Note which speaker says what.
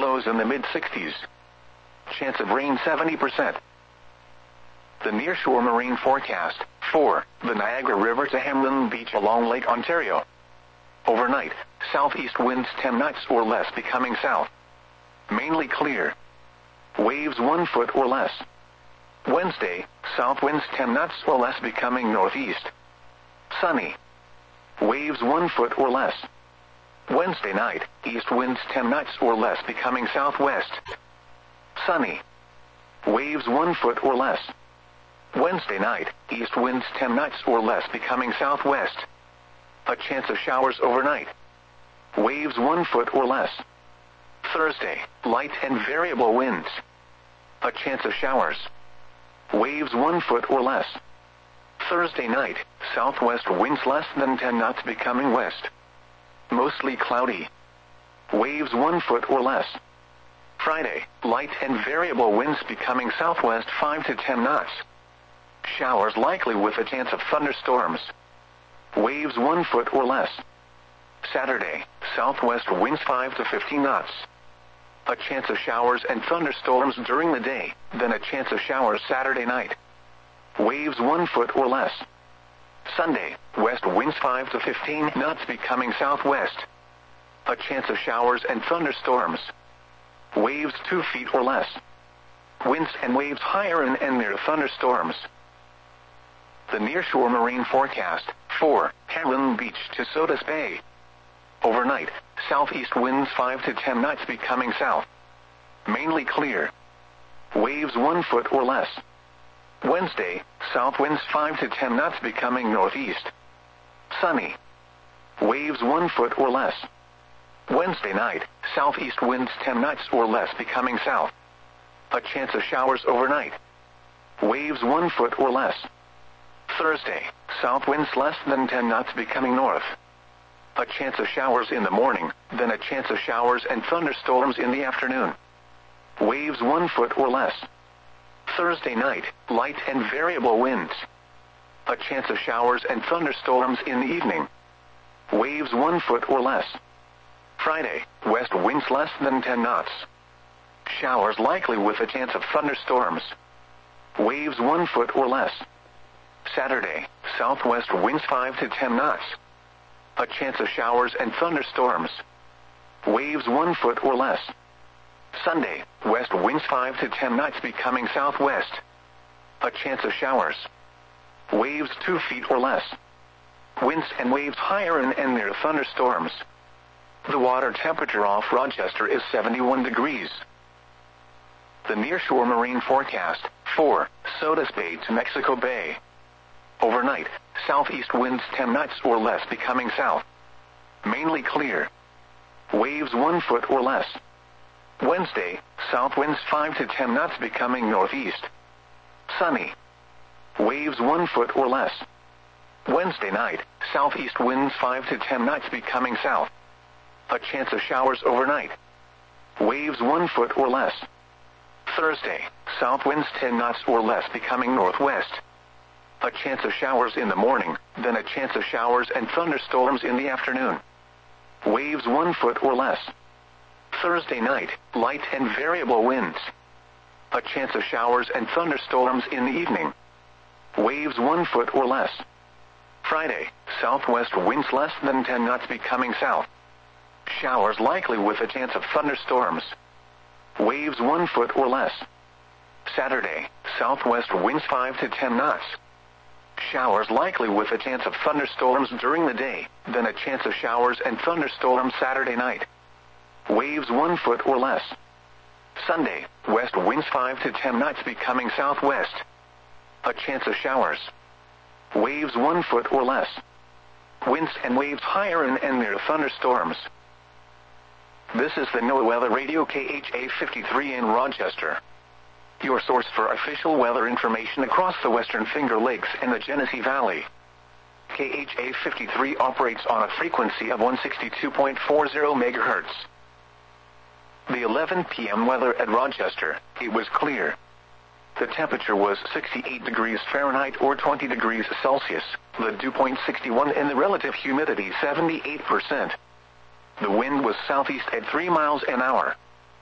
Speaker 1: lows in the mid-60s. Chance of rain 70%. The nearshore marine forecast. 4. The Niagara River to Hamlin Beach along Lake Ontario. Overnight, southeast winds 10 knots or less becoming south. Mainly clear. Waves 1 foot or less. Wednesday, south winds 10 knots or less becoming northeast. Sunny. Waves 1 foot or less. Wednesday night, east winds 10 knots or less becoming southwest. Sunny. Waves 1 foot or less. Wednesday night, east winds 10 knots or less becoming southwest. A chance of showers overnight. Waves 1 foot or less. Thursday, light and variable winds. A chance of showers. Waves 1 foot or less. Thursday night, southwest winds less than 10 knots becoming west. Mostly cloudy. Waves 1 foot or less. Friday, light and variable winds becoming southwest 5 to 10 knots. Showers likely with a chance of thunderstorms. Waves 1 foot or less. Saturday, southwest winds 5 to 15 knots. A chance of showers and thunderstorms during the day, then a chance of showers Saturday night. Waves 1 foot or less. Sunday, west winds 5 to 15 knots becoming southwest. A chance of showers and thunderstorms. Waves 2 feet or less. Winds and waves higher and near thunderstorms. The nearshore marine forecast. 4. Hamlin Beach to Sodus Bay. Overnight, southeast winds 5 to 10 knots becoming south. Mainly clear. Waves 1 foot or less. Wednesday, south winds 5 to 10 knots becoming northeast. Sunny. Waves 1 foot or less. Wednesday night, southeast winds 10 knots or less becoming south. A chance of showers overnight. Waves 1 foot or less. Thursday, south winds less than 10 knots becoming north. A chance of showers in the morning, then a chance of showers and thunderstorms in the afternoon. Waves 1 foot or less. Thursday night, light and variable winds. A chance of showers and thunderstorms in the evening. Waves 1 foot or less. Friday, west winds less than 10 knots. Showers likely with a chance of thunderstorms. Waves 1 foot or less. Saturday, southwest winds 5 to 10 knots. A chance of showers and thunderstorms. Waves 1 foot or less. Sunday, west winds 5 to 10 knots becoming southwest. A chance of showers. Waves 2 feet or less. Winds and waves higher and near thunderstorms. The water temperature off Rochester is 71 degrees. The nearshore marine forecast. 4. Sodus Bay to Mexico Bay. Overnight, southeast winds 10 knots or less becoming south. Mainly clear. Waves 1 foot or less. Wednesday, south winds 5 to 10 knots becoming northeast. Sunny. Waves 1 foot or less. Wednesday night, southeast winds 5 to 10 knots becoming south. A chance of showers overnight. Waves 1 foot or less. Thursday, south winds 10 knots or less becoming northwest. A chance of showers in the morning, then a chance of showers and thunderstorms in the afternoon. Waves 1 foot or less. Thursday night, light and variable winds. A chance of showers and thunderstorms in the evening. Waves 1 foot or less. Friday, southwest winds less than 10 knots becoming south. Showers likely with a chance of thunderstorms. Waves 1 foot or less. Saturday, southwest winds 5 to 10 knots. Showers likely with a chance of thunderstorms during the day, then a chance of showers and thunderstorms Saturday night. Waves 1 foot or less. Sunday, west winds 5 to 10 knots becoming southwest. A chance of showers. Waves 1 foot or less. Winds and waves higher and near thunderstorms. This is the NOAA Weather Radio KHA 53 in Rochester. Your source for official weather information across the Western Finger Lakes and the Genesee Valley. KHA 53 operates on a frequency of 162.40 MHz. The 11 p.m. weather at Rochester, it was clear. The temperature was 68 degrees Fahrenheit or 20 degrees Celsius, the dew point 61 and the relative humidity 78%. The wind was southeast at 3 miles an hour.